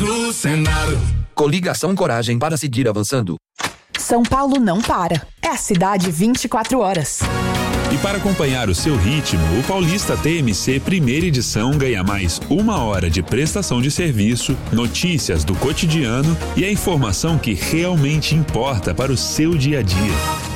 no Senado. Coligação Coragem para seguir avançando. São Paulo não para. É a cidade 24 horas. E para acompanhar o seu ritmo, o Paulista TMC primeira edição ganha mais 1 hora de prestação de serviço, notícias do cotidiano e a informação que realmente importa para o seu dia a dia.